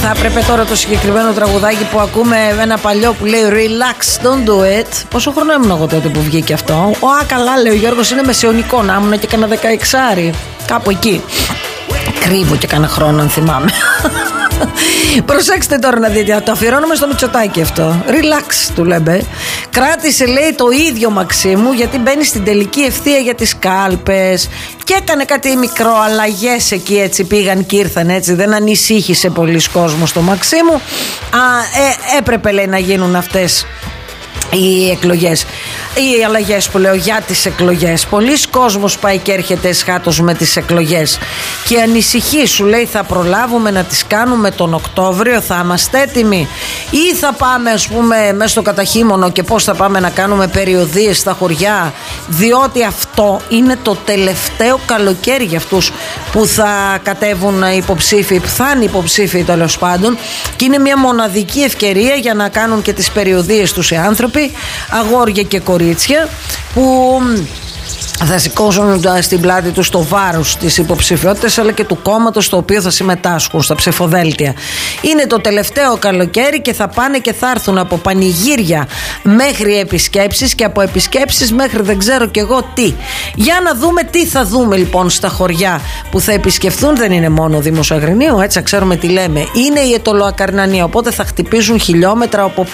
Θα έπρεπε τώρα το συγκεκριμένο τραγουδάκι που ακούμε, ένα παλιό που λέει Relax, don't do it. Πόσο χρόνο ήμουν εγώ τότε που βγήκε αυτό? Καλά, λέει ο Γιώργος, είναι μεσαιωνικό. Να ήμουν και κανένα 16, κάπου εκεί. Κρύβω και κανένα χρόνο, αν θυμάμαι. Προσέξτε τώρα να δείτε, το αφιερώνουμε στο Μητσοτάκη αυτό. Relax του λέμε. Κράτησε, λέει, το ίδιο Μαξίμου, γιατί μπαίνει στην τελική ευθεία για τις κάλπες. Και έκανε κάτι μικρό αλλαγές εκεί, έτσι πήγαν και ήρθαν, έτσι. Δεν ανησύχησε πολλοί κόσμος στο Μαξίμου. Έπρεπε, λέει, να γίνουν αυτές οι εκλογές, οι αλλαγές που λέω για τις εκλογές. Πολλοί κόσμος πάει και έρχεται σχάτως με τις εκλογές και ανησυχεί, σου λέει, θα προλάβουμε να τις κάνουμε τον Οκτώβριο, θα είμαστε έτοιμοι ή θα πάμε, ας πούμε, μέσα στο καταχείμωνο και πώς θα πάμε να κάνουμε περιοδίες στα χωριά, διότι αυτό είναι το τελευταίο καλοκαίρι για αυτούς που θα κατέβουν υποψήφοι, που θα είναι υποψήφοι τέλος πάντων, και είναι μια μοναδική ευκαιρία για να κάνουν και τις περιοδίες τους οι άνθρωποι, αγόρια και κορίτσια, που θα σηκώσουν στην πλάτη τους το βάρος της υποψηφιότητας αλλά και του κόμματος στο οποίο θα συμμετάσχουν στα ψηφοδέλτια. Είναι το τελευταίο καλοκαίρι και θα πάνε και θα έρθουν από πανηγύρια μέχρι επισκέψεις και από επισκέψεις μέχρι δεν ξέρω κι εγώ τι. Για να δούμε τι θα δούμε λοιπόν στα χωριά που θα επισκεφθούν. Δεν είναι μόνο ο Δήμος Αγρινίου, έτσι ξέρουμε τι λέμε. Είναι η Αιτωλοακαρνανία, οπότε θα χτυπήσουν χιλιόμετρα από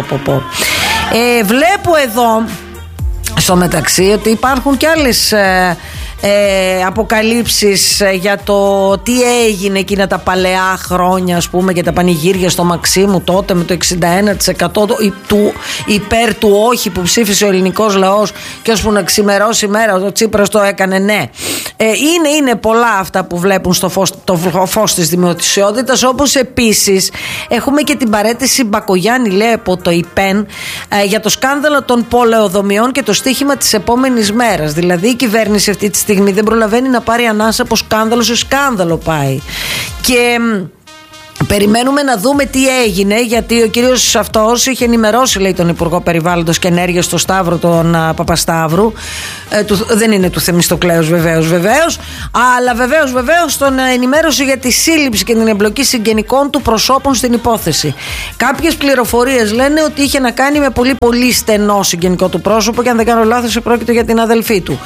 βλέπω εδώ στο μεταξύ ότι υπάρχουν και άλλες αποκαλύψεις για το τι έγινε εκείνα τα παλαιά χρόνια, ας πούμε, και τα πανηγύρια στο Μαξίμου τότε με το 61% του υπέρ του όχι που ψήφισε ο ελληνικός λαός, και ώσπου να ξημερώσει η μέρα ο Τσίπρας το έκανε ναι. Είναι πολλά αυτά που βλέπουν στο φως της δημοσιότητας, όπως επίσης έχουμε και την παραίτηση Μπακογιάννη, λέει, από το ΙΠΕΝ για το σκάνδαλο των πολεοδομιών και το στοίχημα της επόμενης μέρας. Δηλαδή η κυβέρνηση αυτή τη στιγμή δεν προλαβαίνει να πάρει ανάσα, από σκάνδαλο σε σκάνδαλο πάει. Και περιμένουμε να δούμε τι έγινε, γιατί ο κύριος αυτός είχε ενημερώσει, λέει, τον Υπουργό Περιβάλλοντος και Ενέργειας, τον Σταύρο, τον Παπασταύρου. Δεν είναι του Θεμιστοκλέους βεβαίως, αλλά βεβαίως τον ενημέρωσε για τη σύλληψη και την εμπλοκή συγγενικών του προσώπων στην υπόθεση. Κάποιες πληροφορίες λένε ότι είχε να κάνει με πολύ πολύ στενό συγγενικό του πρόσωπο, και αν δεν κάνω λάθος πρόκειται για την αδελφή του.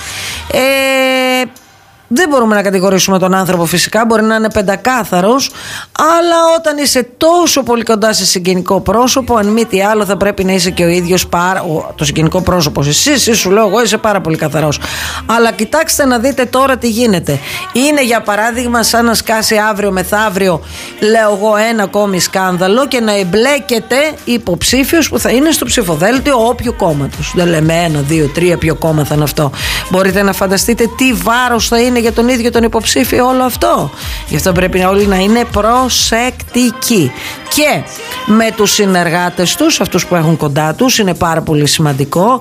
Δεν μπορούμε να κατηγορήσουμε τον άνθρωπο, φυσικά μπορεί να είναι πεντακάθαρος, αλλά όταν είσαι τόσο πολύ κοντά σε συγγενικό πρόσωπο, αν μη τι άλλο θα πρέπει να είσαι και ο ίδιος το συγγενικό πρόσωπο. Εσύ σου λέω εγώ είσαι πάρα πολύ καθαρός. Αλλά κοιτάξτε να δείτε τώρα τι γίνεται. Είναι για παράδειγμα σαν να σκάσει αύριο μεθαύριο, λέω εγώ, ένα ακόμη σκάνδαλο και να εμπλέκεται υποψήφιος που θα είναι στο ψηφοδέλτιο όποιου κόμματος. Δεν λέμε 1, 2, 3 ποιο κόμμα θα είναι αυτό. Μπορείτε να φανταστείτε τι βάρος θα είναι για τον ίδιο τον υποψήφιο όλο αυτό. Γι' αυτό πρέπει όλοι να είναι προσεκτικοί. Και με τους συνεργάτες τους, αυτούς που έχουν κοντά τους, είναι πάρα πολύ σημαντικό,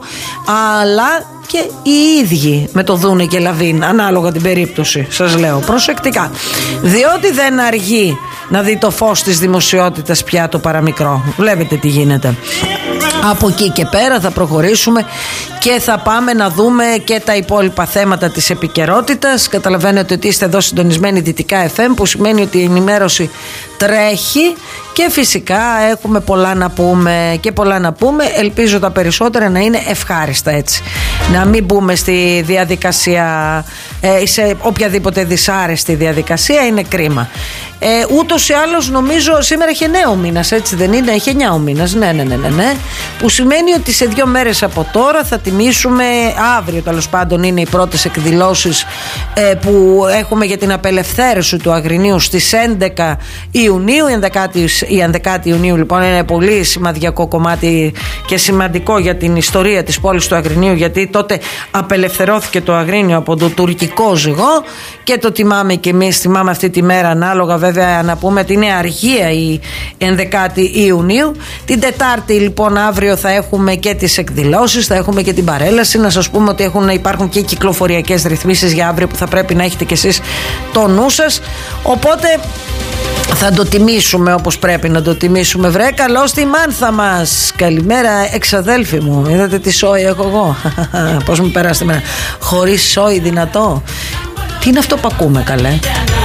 αλλά και οι ίδιοι με το Δούνε και Λαβίν, ανάλογα την περίπτωση, σας λέω προσεκτικά, διότι δεν αργεί να δει το φως της δημοσιότητας πια το παραμικρό. Βλέπετε τι γίνεται. Από εκεί και πέρα θα προχωρήσουμε και θα πάμε να δούμε και τα υπόλοιπα θέματα της επικαιρότητας. Καταλαβαίνετε ότι είστε εδώ συντονισμένοι Δυτικά FM, που σημαίνει ότι η ενημέρωση τρέχει και φυσικά έχουμε πολλά να πούμε και πολλά να πούμε. Ελπίζω τα περισσότερα να είναι ευχάριστα, έτσι. Να μην μπούμε στη διαδικασία, σε οποιαδήποτε δυσάρεστη διαδικασία, είναι κρίμα. Ούτως ή άλλως νομίζω σήμερα έχει 9 ο μήνας, έτσι δεν είναι? Έχει 9 ο μήνας, ναι. Που σημαίνει ότι σε 2 μέρες από τώρα θα τιμήσουμε, αύριο τέλος πάντων είναι οι πρώτες εκδηλώσεις που έχουμε για την απελευθέρωση του Αγρινίου στις 11 Ιουνίου. Η 11η Ιουνίου λοιπόν είναι πολύ σημαντικό κομμάτι και σημαντικό για την ιστορία της πόλης του Αγρινίου, γιατί τότε απελευθερώθηκε το Αγρίνιο από το τουρκικό ζυγό και το τιμάμε και εμείς, τιμάμε αυτή τη μέρα ανάλογα, βέβαια να πούμε ότι είναι αργία η 11η Ιουνίου. Την Τετάρτη λοιπόν αύριο θα έχουμε και τις εκδηλώσεις, θα έχουμε και την παρέλαση. Να σας πούμε ότι υπάρχουν και κυκλοφοριακές ρυθμίσεις για αύριο που θα πρέπει να έχετε κι εσείς το νου σας. Οπότε θα το τιμήσουμε όπως πρέπει να το τιμήσουμε. Βρε, καλώς τη Μάνθα μας. Καλημέρα εξαδέλφοι μου. Είδατε τι σόι έχω εγώ? Πώς μου περάσετε εμένα? Χωρίς σόι δυνατό. Τι είναι αυτό που ακούμε, καλέ?